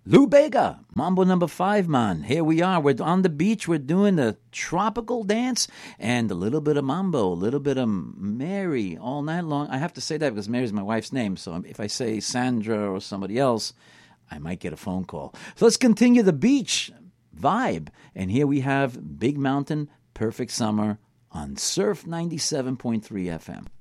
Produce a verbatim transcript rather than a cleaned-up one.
Lou Bega, Mambo number five, man. Here we are. We're on the beach. We're doing the tropical dance and a little bit of mambo, a little bit of Mary all night long. I have to say that because Mary's my wife's name. So if I say Sandra or somebody else, I might get a phone call. So let's continue the beach vibe. And here we have Big Mountain, Perfect Summer on Surf ninety-seven point three F M.